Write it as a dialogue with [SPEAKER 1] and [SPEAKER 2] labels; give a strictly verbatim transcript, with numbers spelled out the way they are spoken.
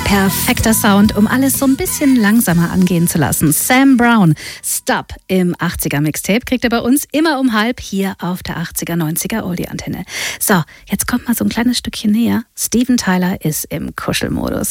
[SPEAKER 1] Perfekter Sound, um alles so ein bisschen langsamer angehen zu lassen. Sam Brown, Stop im achtziger Mixtape kriegt er bei uns immer um halb hier auf der achtziger, neunziger Oldie-Antenne. So, jetzt kommt mal so ein kleines Stückchen näher. Steven Tyler ist im Kuschelmodus.